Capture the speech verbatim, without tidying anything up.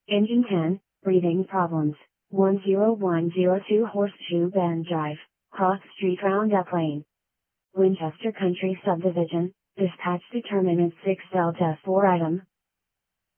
Engine ten, breathing problems, one zero one zero two Horseshoe Bend Drive, Cross Street Roundup Lane. Winchester Country Subdivision, dispatch determinant six Delta four item,